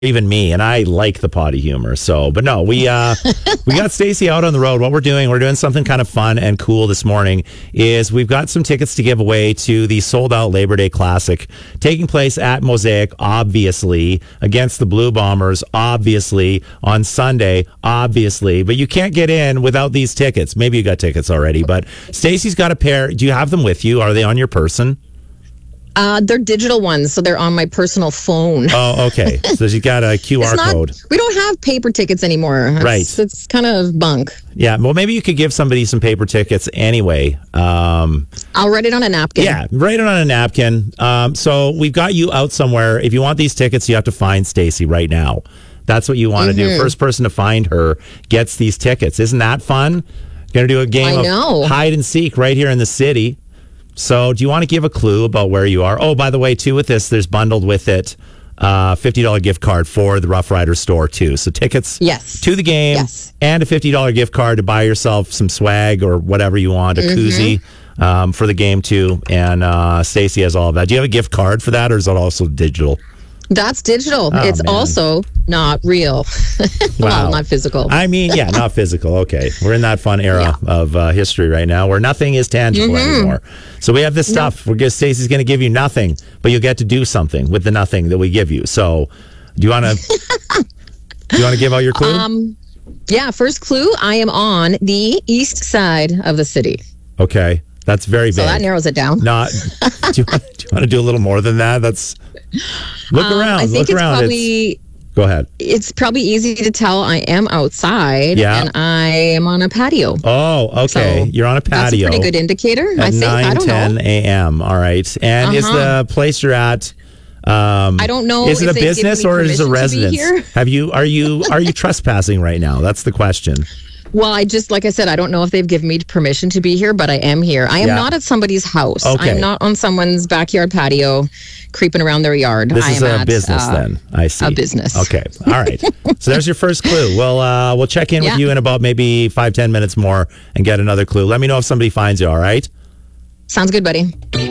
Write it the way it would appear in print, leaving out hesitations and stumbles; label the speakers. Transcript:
Speaker 1: even me, and I like the potty humor. So, but no, we got Stacey out on the road. What we're doing something kind of fun and cool this morning. Is we've got some tickets to give away to the sold out Labor Day Classic taking place at Mosaic, obviously, against the Blue Bombers, obviously, on Sunday, obviously. But you can't get in without these tickets. Maybe you got tickets already, but Stacey's got a pair. Do you have them with you? Are they on your person?
Speaker 2: They're digital ones, so they're on my personal phone.
Speaker 1: Oh, okay. So she's got a QR code.
Speaker 2: We don't have paper tickets anymore.
Speaker 1: Right.
Speaker 2: It's kind of bunk.
Speaker 1: Yeah. Well, maybe you could give somebody some paper tickets anyway.
Speaker 2: I'll write it on a napkin.
Speaker 1: Yeah, write it on a napkin. So we've got you out somewhere. If you want these tickets, you have to find Stacey right now. That's what you want to do. First person to find her gets these tickets. Isn't that fun? Going to do a game of hide and seek right here in the city. So do you want to give a clue about where you are? Oh, by the way, too, with this, there's bundled with it $50 gift card for the Rough Rider store, too. So tickets to the game and a $50 gift card to buy yourself some swag or whatever you want, a koozie for the game, too. And Stacey has all of that. Do you have a gift card for that, or is that also digital?
Speaker 2: That's digital. It's also not real. Well, not physical.
Speaker 1: I mean, yeah, not physical. Okay. We're in that fun era of history right now where nothing is tangible anymore. So we have this stuff. Stacey's going to give you nothing, but you'll get to do something with the nothing that we give you. So do you want to give out your clue?
Speaker 2: Yeah, first clue, I am on the east side of the city.
Speaker 1: Okay. That's very big.
Speaker 2: So that narrows it down.
Speaker 1: Do you want to do a little more than that? Look around.
Speaker 2: I think
Speaker 1: go ahead.
Speaker 2: It's probably easy to tell I am outside and I am on a patio.
Speaker 1: Oh, okay. So you're on a patio.
Speaker 2: That's a pretty good indicator.
Speaker 1: At 9:10 a.m. All right. And is the place you're at?
Speaker 2: I don't know.
Speaker 1: Is it a business or is it a residence? Are you trespassing right now? That's the question.
Speaker 2: Well, like I said, I don't know if they've given me permission to be here, but I am here. I am not at somebody's house.
Speaker 1: Okay.
Speaker 2: I'm not on someone's backyard patio creeping around their yard.
Speaker 1: This is a business then. I see.
Speaker 2: A business.
Speaker 1: Okay. All right. So there's your first clue. We'll check in with you in about maybe 5-10 minutes more and get another clue. Let me know if somebody finds you, all right?
Speaker 2: Sounds good, buddy.